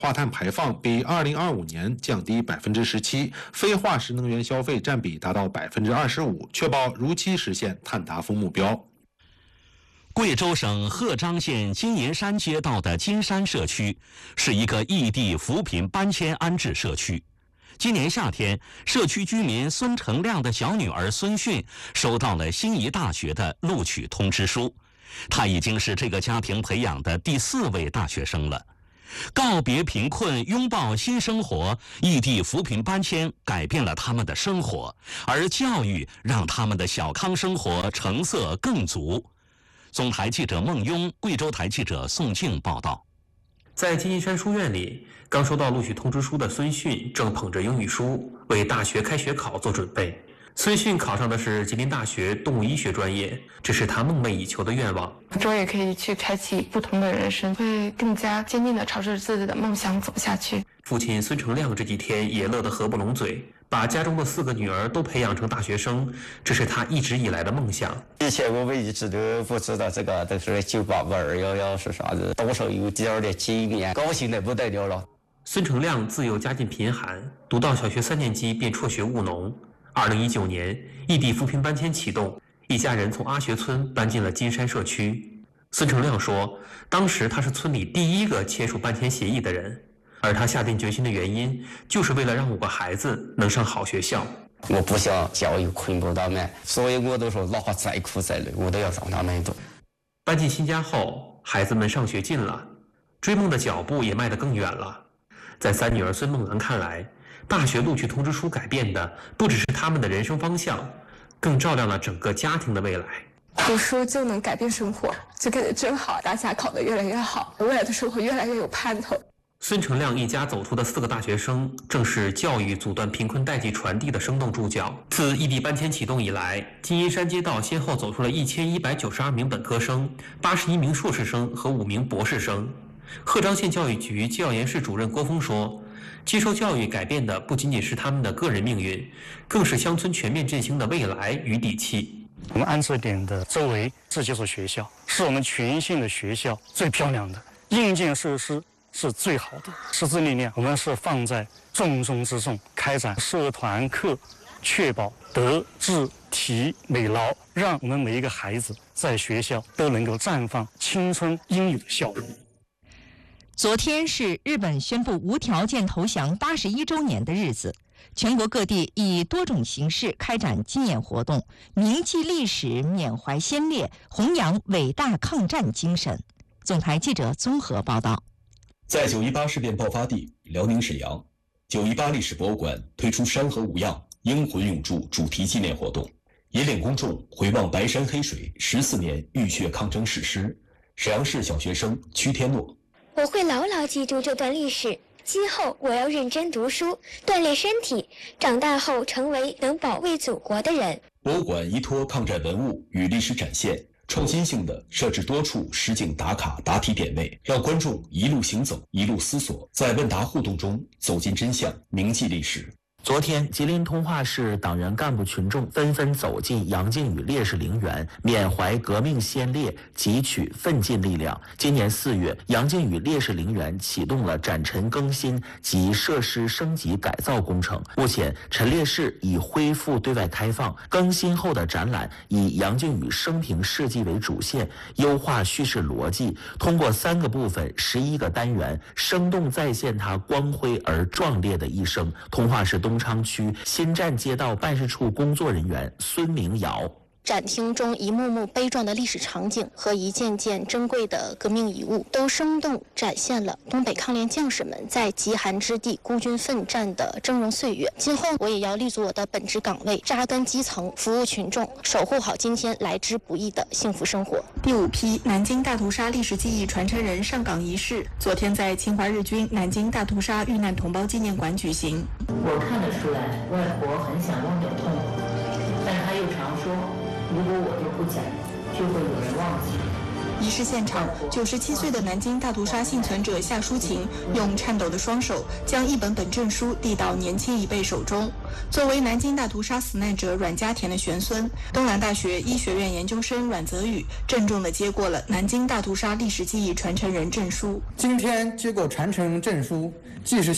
化碳排放比2025年降低17%，非化石能源消费占比达到25%，确保如期实现碳达峰目标。 贵州省鹤章县金银山街道的金山社区是一个异地扶贫搬迁安置社区。今年夏天，社区居民孙成亮的小女儿孙迅收到了心仪大学的录取通知书，她已经是这个家庭培养的第4位大学生了。告别贫困，拥抱新生活，异地扶贫搬迁改变了他们的生活，而教育让他们的小康生活成色更足。总台记者孟庸，贵州台记者宋静报道。 在金银山书院里，刚收到录取通知书的孙迅正捧着英语书为大学开学考做准备。孙迅考上的是吉林大学动物医学专业，这是他梦寐以求的愿望。 我也可以去开启不同的人生，会更加坚定地朝着自己的梦想走下去。 父亲孙成亮这几天也乐得合不拢嘴，把家中的4个女儿都培养成大学生，这是他一直以来的梦想。 以前我们一直都不知道这个都是988-211是啥子，多少有点儿的纪念，高兴得不得了了。 孙成亮自幼家境贫寒，读到小学3年级便辍学务农。2019年，异地扶贫搬迁启动，一家人从阿学村搬进了金山社区。孙成亮说，当时他是村里第一个签署搬迁协议的人，而他下定决心的原因，就是为了让5个孩子能上好学校。 我不想教育困不到们，所以我都说哪怕再苦再累，我都要让他们读。 搬进新家后，孩子们上学近了，追梦的脚步也迈得更远了。在3女儿孙梦兰看来，大学录取通知书改变的不只是他们的人生方向，更照亮了整个家庭的未来。 读书就能改变生活，就给的真好，大家考得越来越好，未来的生活越来越有盼头。 孙成亮一家走出的4个大学生，正是教育阻断贫困代际传递的生动注脚。自异地搬迁启动以来，金银山街道先后走出了1192名本科生、81名硕士生和5名博士生。鹤章县教育局教研室主任郭峰说，接受教育改变的不仅仅是他们的个人命运，更是乡村全面振兴的未来与底气。 我们安置点的周围这几所学校是我们全县的学校最漂亮的，硬件设施是最好的，师资力量我们是放在重中之重，开展社团课，确保德智体美劳，让我们每一个孩子在学校都能够绽放青春英语的笑容。 昨天是日本宣布无条件投降81周年的日子，全国各地以多种形式开展纪念活动，铭记历史，缅怀先烈，弘扬伟大抗战精神。总台记者综合报道。 在918事变爆发地辽宁沈阳，918历史博物馆推出山河无恙，英魂永驻主题纪念活动，引领公众回望白山黑水14年浴血抗争史诗。沈阳市小学生屈天诺， 我会牢牢记住这段历史，今后我要认真读书，锻炼身体，长大后成为能保卫祖国的人。 博物馆依托抗战文物与历史展现，创新性地设置多处实景打卡答题点位，让观众一路行走，一路思索，在问答互动中走进真相，铭记历史。 昨天，吉林通化市党员干部群众纷纷走进杨靖宇烈士陵园，缅怀革命先烈，汲取奋进力量。今年4月，杨靖宇烈士陵园启动了展陈更新及设施升级改造工程。目前，陈列室已恢复对外开放，更新后的展览以杨靖宇生平事迹为主线，优化叙事逻辑，通过3个部分、11个单元，生动再现他光辉而壮烈的一生。通化市东昌区新站街道办事处工作人员孙明尧。 展厅中一幕幕悲壮的历史场景和一件件珍贵的革命遗物，都生动展现了东北抗联将士们在极寒之地孤军奋战的峥嵘岁月。今后我也要立足我的本职岗位，扎根基层，服务群众，守护好今天来之不易的幸福生活。 第5批南京大屠杀历史记忆传承人上岗仪式昨天在侵华日军南京大屠杀遇难同胞纪念馆举行。 我看得出来，外婆很想忘掉痛苦，但她又常说，如果我都不讲，就会有人忘记。 仪式现场，97岁的南京大屠杀幸存者夏淑琴用颤抖的双手将一本本证书递到年轻一辈手中。作为南京大屠杀死难者阮家田的玄孙，东南大学医学院研究生阮泽宇郑重地接过了南京大屠杀历史记忆传承人证书。 今天接过传承人证书，既是